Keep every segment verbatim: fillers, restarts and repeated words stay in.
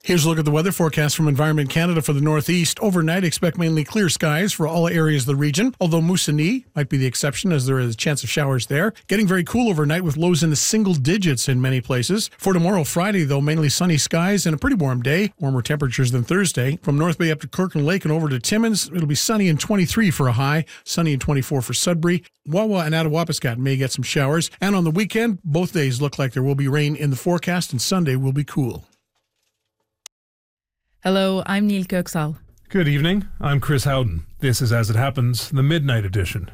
Here's a look at the weather forecast from Environment Canada for the Northeast. Overnight, expect mainly clear skies for all areas of the region, although Moosonee might be the exception as there is a chance of showers there. Getting very cool overnight with lows in the single digits in many places. For tomorrow, Friday, though, mainly sunny skies and a pretty warm day. Warmer temperatures than Thursday. From North Bay up to Kirkland Lake and over to Timmins, it'll be sunny and twenty-three for a high, sunny and twenty-four for Sudbury. Wawa and Attawapiskat may get some showers. And on the weekend, both days look like there will be rain in the forecast, and Sunday will be cool. Hello, I'm Neil Kirksall. Good evening. I'm Chris Howden. This is As It Happens, the Midnight Edition.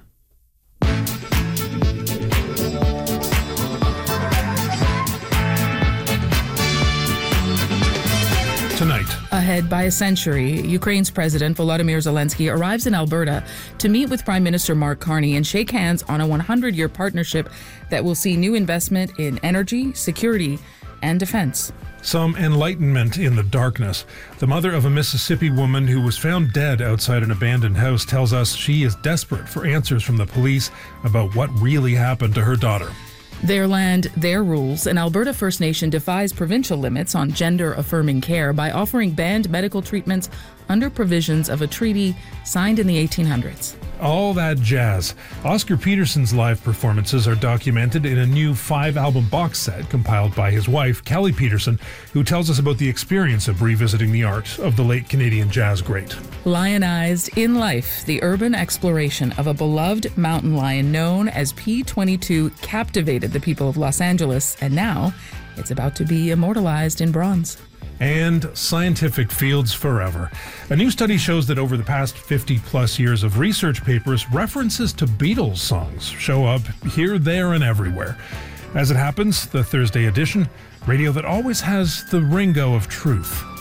Tonight. Ahead by a century, Ukraine's President Volodymyr Zelensky arrives in Alberta to meet with Prime Minister Mark Carney and shake hands on a hundred-year partnership that will see new investment in energy, security, and defense. Some enlightenment in the darkness. The mother of a Mississippi woman who was found dead outside an abandoned house tells us she is desperate for answers from the police about what really happened to her daughter. Their land, their rules. An Alberta First Nation defies provincial limits on gender-affirming care by offering banned medical treatments under provisions of a treaty signed in the eighteen hundreds. All that jazz. Oscar Peterson's live performances are documented in a new five-album box set compiled by his wife, Kelly Peterson, who tells us about the experience of revisiting the art of the late Canadian jazz great. Lionized in life, the urban exploration of a beloved mountain lion known as P twenty-two captivated the people of Los Angeles, and now it's about to be immortalized in bronze. And scientific fields forever. A new study shows that over the past fifty plus years of research papers, references to Beatles songs show up here, there, and everywhere. As it happens, the Thursday edition, radio that always has the Ringo of truth.